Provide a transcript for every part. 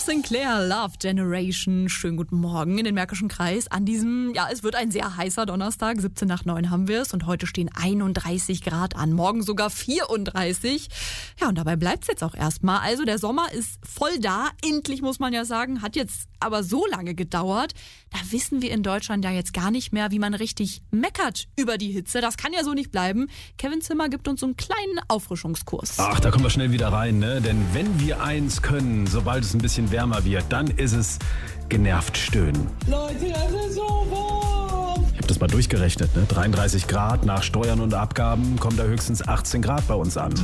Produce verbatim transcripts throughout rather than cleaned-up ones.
Sinclair, Love Generation. Schönen guten Morgen in den Märkischen Kreis. An diesem, ja, es wird ein sehr heißer Donnerstag. siebzehn nach neun haben wir es. Und heute stehen einunddreißig Grad an. Morgen sogar vierunddreißig. Ja, und dabei bleibt es jetzt auch erstmal. Also der Sommer ist voll da. Endlich, muss man ja sagen. Hat jetzt aber so lange gedauert. Da wissen wir in Deutschland ja jetzt gar nicht mehr, wie man richtig meckert über die Hitze. Das kann ja so nicht bleiben. Kevin Zimmer gibt uns so einen kleinen Auffrischungskurs. Ach, da kommen wir schnell wieder rein, ne? Denn wenn wir eins können, sobald es ein bisschen wärmer wird, dann ist es genervt stöhnen. Leute, das ist so warm! Ich habe das mal durchgerechnet, ne? dreiunddreißig Grad nach Steuern und Abgaben kommen da höchstens achtzehn Grad bei uns an.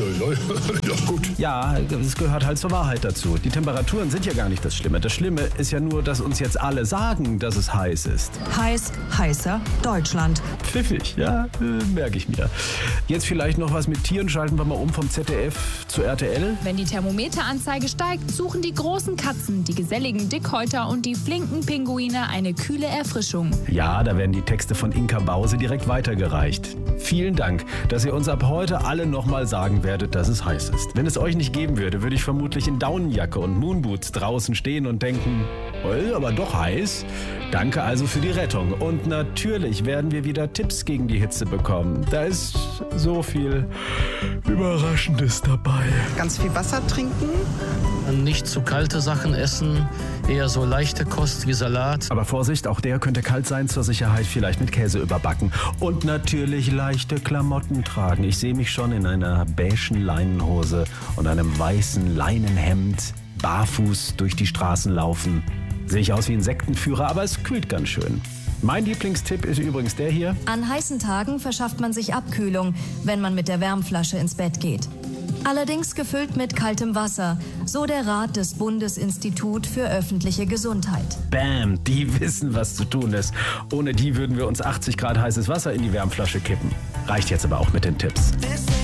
Ja, gut. Ja, es gehört halt zur Wahrheit dazu. Die Temperaturen sind ja gar nicht das Schlimme. Das Schlimme ist ja nur, dass uns jetzt alle sagen, dass es heiß ist. Heiß, heißer Deutschland. Pfiffig, ja, äh, merke ich mir. Jetzt vielleicht noch was mit Tieren. Schalten wir mal um vom Z D F zu R T L. Wenn die Thermometeranzeige steigt, suchen die großen Katzen, die geselligen Dickhäuter und die flinken Pinguine eine kühle Erfrischung. Ja, da werden die Texte von Inka Bause direkt weitergereicht. Vielen Dank, dass ihr uns ab heute alle nochmal sagen werdet, dass es heiß ist. Wenn es euch nicht geben würde, würde ich vermutlich in Daunenjacke und Moonboots draußen stehen und denken, oh, aber doch heiß. Danke also für die Rettung. Und natürlich werden wir wieder Tipps gegen die Hitze bekommen. Da ist so viel Überraschendes dabei. Ganz viel Wasser trinken. Nicht zu kalte Sachen essen, eher so leichte Kost wie Salat. Aber Vorsicht, auch der könnte kalt sein, zur Sicherheit vielleicht mit Käse überbacken. Und natürlich leichte Klamotten tragen. Ich sehe mich schon in einer beigen Leinenhose und einem weißen Leinenhemd barfuß durch die Straßen laufen. Sehe ich aus wie ein Sektenführer, aber es kühlt ganz schön. Mein Lieblingstipp ist übrigens der hier. An heißen Tagen verschafft man sich Abkühlung, wenn man mit der Wärmflasche ins Bett geht. Allerdings gefüllt mit kaltem Wasser, so der Rat des Bundesinstitut für öffentliche Gesundheit. Bam, die wissen, was zu tun ist. Ohne die würden wir uns achtzig Grad heißes Wasser in die Wärmflasche kippen. Reicht jetzt aber auch mit den Tipps.